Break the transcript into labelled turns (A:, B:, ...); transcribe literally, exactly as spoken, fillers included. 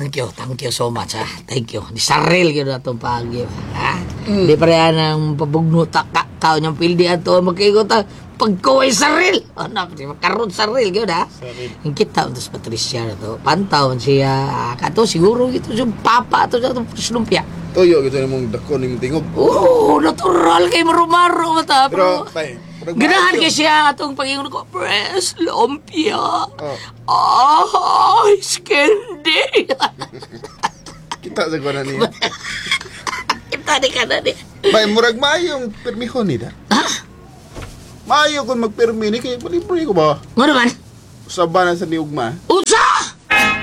A: thank you, thank you so much, ha. Thank you. Di saril yun na itong pagyo, ha. Mm. Di pa rin ang pabugnuta ka, kao niyang pildi ato, magkikot ang pagkuhay saril. O, na, makaroon saril yun, ha. Yung kita, tapos Patricia na to, pantaw siya, kato, siguro ito yung papa, ito yung lumpia.
B: Toyo, gito na mong dako ng tingog.
A: Oo, natural kay marumaro mata,
B: Pero,
A: bro.
B: tay,
A: Ganahan kay siya atong pangingon ko, press, lumpia.
B: Oh.
A: Oh, candy.
B: Kita sa ko na niya.
A: Kita di ka na di.
B: Bay, murag maayong permihon ni da.
A: Ha?
B: Maayo kung magpermi ni, kaya malibre ko ba?
A: Nga naman?
B: Sa banan sa niugma.